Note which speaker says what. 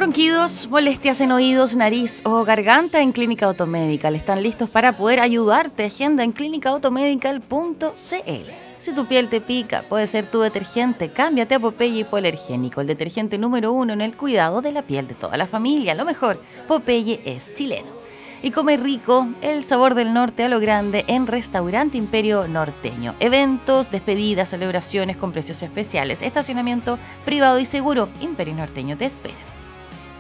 Speaker 1: Ronquidos, molestias en oídos, nariz o garganta. En Clínica Automedical están listos para poder ayudarte. Agenda en clínicaautomedical.cl. Si tu piel te pica, puede ser tu detergente. Cámbiate a Popeye Hipoalergénico, el detergente número 1 en el cuidado de la piel de toda la familia. Lo mejor, Popeye es chileno. Y come rico, el sabor del norte a lo grande en Restaurante Imperio Norteño. Eventos, despedidas, celebraciones con precios especiales, estacionamiento privado y seguro. Imperio Norteño te espera.